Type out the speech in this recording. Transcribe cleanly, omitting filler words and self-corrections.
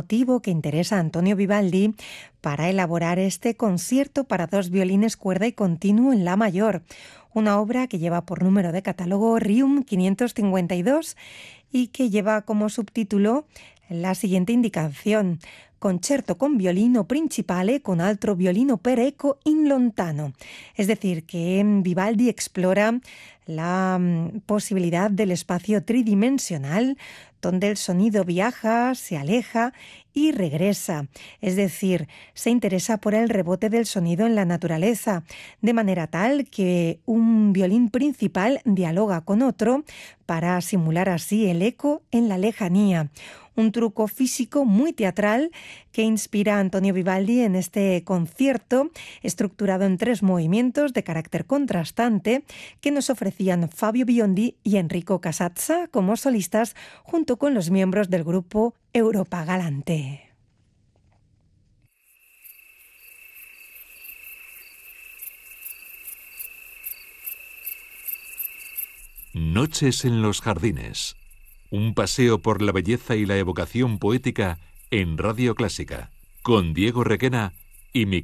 motivo que interesa a Antonio Vivaldi para elaborar este concierto para dos violines, cuerda y continuo en la mayor, una obra que lleva por número de catálogo Requiem 552 y que lleva como subtítulo la siguiente indicación: Concerto con violino principale con altro violino per eco in lontano. Es decir, que Vivaldi explora la posibilidad del espacio tridimensional, donde el sonido viaja, se aleja y regresa. Es decir, se interesa por el rebote del sonido en la naturaleza, de manera tal que un violín principal dialoga con otro para simular así el eco en la lejanía. Un truco físico muy teatral que inspira a Antonio Vivaldi en este concierto, estructurado en 3 movimientos de carácter contrastante que nos ofrecían Fabio Biondi y Enrico Casazza como solistas, junto con los miembros del grupo Europa Galante. Noches en los jardines. Un paseo por la belleza y la evocación poética en Radio Clásica, con Diego Requena y Miguel